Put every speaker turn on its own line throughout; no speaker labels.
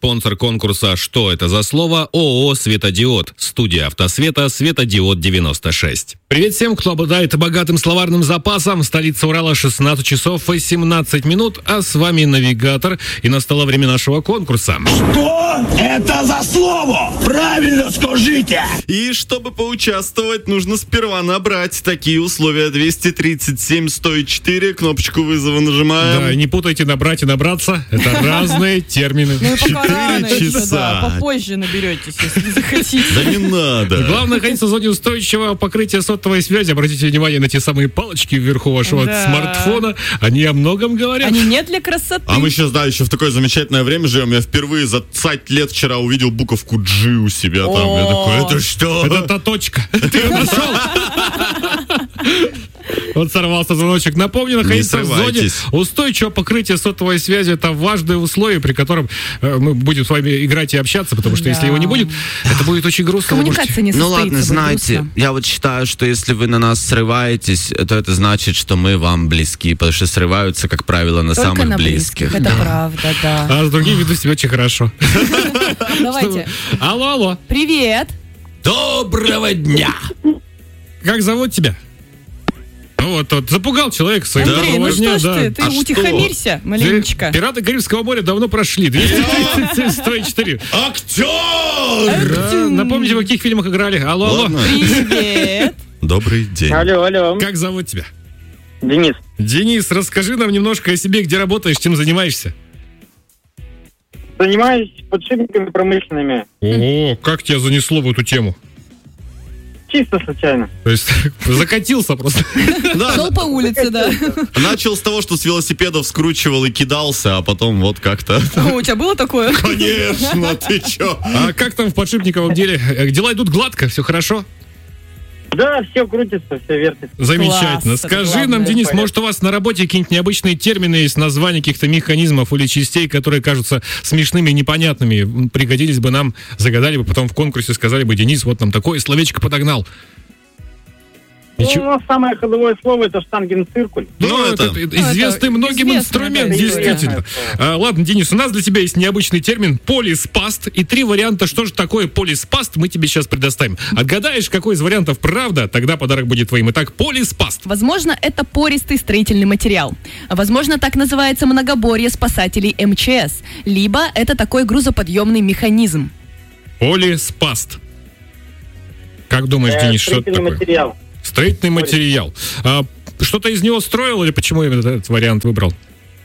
Спонсор конкурса «Что это за слово?» ООО «Светодиод». Студия «Автосвета», «Светодиод 96». Привет всем, кто обладает богатым словарным запасом. Столица Урала, 16 часов 18 минут, а с вами навигатор. И настало время нашего конкурса.
Что это за слово? Правильно скажите!
И чтобы поучаствовать, нужно сперва набрать такие условия. 237-104, кнопочку вызова нажимаем.
Да, не путайте набрать и набраться. Это разные термины.
Ну, пока рано
4
еще,
часа.
да, попозже наберетесь, если захотите.
Да не надо.
Главное, находиться в зоне устойчивого покрытия сотовой связи. Обратите внимание на те самые палочки вверху вашего
Да.
смартфона. Они о многом говорят.
Они не для красоты.
А мы сейчас, да, еще в такое замечательное время живем. Я впервые за 20 лет вчера увидел буковку G у себя там. Я такой, это что?
Это та точка. Ты ее нашел. Вот сорвался звоночек. Напомню, находиться в зоне
срывайтесь.
устойчивого покрытия сотовой связи — это важное условие, при котором мы будем с вами играть и общаться, потому что если его не будет, это будет очень грустно. Вы можете-
Коммуникация не
Ну
состоится.
ладно,
будет
знаете,
грустно.
я вот считаю, что если вы на нас срываетесь, то это значит, что мы вам близки, потому что срываются, как правило, на
Только
самых
на
близких.
Это правда, да.
А с другими веду себя очень хорошо.
Давайте.
Алло.
Привет.
Доброго дня!
Как зовут тебя? Ну вот, запугал человек своим
Андрей, ну что ж ты
А
утихомирься маленечко.
Пираты Карибского моря давно прошли. 237-104.
Актер!
Да, напомните, в каких фильмах играли. Алло.
Ладно.
Привет.
Добрый день.
Алло.
Как зовут тебя?
Денис.
Денис, расскажи нам немножко о себе, где работаешь, чем занимаешься.
Занимаюсь подшипниками промышленными.
Ого, как тебя занесло в эту тему?
Чисто случайно.
То есть закатился просто.
Шел по улице, да.
Начал с того, что с велосипедов скручивал и кидался, а потом вот как-то...
О, у тебя было такое?
Конечно, ты чё?
А как там в подшипниковом деле? Дела идут гладко, все хорошо?
Да, все крутится, все вертится.
Замечательно.
Класс, это
Скажи нам,
главное.
Денис, может, у вас на работе какие-нибудь необычные термины есть, названия каких-то механизмов или частей, которые кажутся смешными и непонятными? Пригодились бы нам, загадали бы потом в конкурсе, сказали бы: Денис, вот нам такое словечко подогнал. Ничего.
Ну, самое ходовое слово — это штангенциркуль.
Ну, это...
известный многим
известная,
инструмент,
да,
действительно. Ладно, Денис, у нас для тебя есть необычный термин полиспаст и 3 варианта, что же такое полиспаст, мы тебе сейчас предоставим. Отгадаешь, какой из вариантов правда, тогда подарок будет твоим. Итак, полиспаст.
Возможно, это пористый строительный материал. Возможно, так называется многоборье спасателей МЧС. Либо это такой грузоподъемный механизм.
Полиспаст. Как думаешь, Денис, что это
Строительный
такое?
материал.
Строительный материал. Что-то из него строил или почему именно этот вариант выбрал?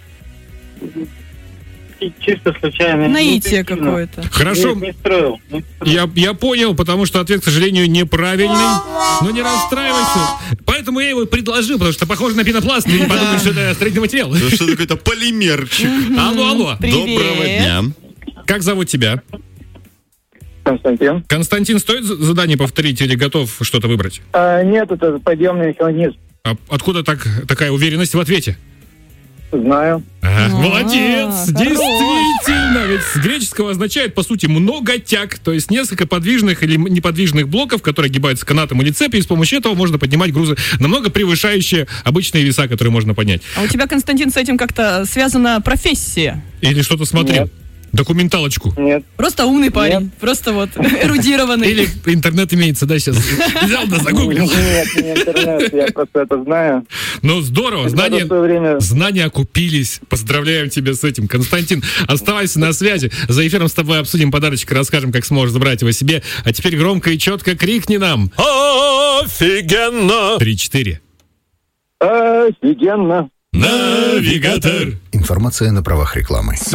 И чисто случайно.
Наитие
Интуитивно.
какое-то.
Хорошо,
Не строил.
я понял, потому что ответ, к сожалению, неправильный. Но не расстраивайся. Поэтому я его и предложил, потому что похоже на пенопласт. Ты не подумаешь, что это строительный материал.
Что это какой-то полимерчик.
Алло.
Привет.
Доброго дня.
Как зовут тебя?
Константин.
Константин, стоит задание повторить или готов что-то выбрать?
Нет, это подъемный механизм.
А откуда такая уверенность в ответе?
Знаю.
Молодец!
хорош.
Действительно! Ведь с греческого означает, по сути, многотяг, то есть несколько подвижных или неподвижных блоков, которые огибаются канатом или цепью, и с помощью этого можно поднимать грузы, намного превышающие обычные веса, которые можно поднять.
А у тебя, Константин, с этим как-то связана профессия?
Или что-то смотрел?
Нет.
Документалочку.
Нет.
Просто умный парень. Просто вот эрудированный.
Или интернет имеется, да, сейчас? Взял да загуглил.
Нет, не интернет, я просто это знаю.
Ну, здорово,
В свое время...
знания окупились. Поздравляем тебя с этим. Константин, оставайся на связи. За эфиром с тобой обсудим подарочек, расскажем, как сможешь забрать его себе. А теперь громко и четко крикни нам.
Офигенно!
3-4.
Офигенно.
Навигатор.
Информация на правах рекламы.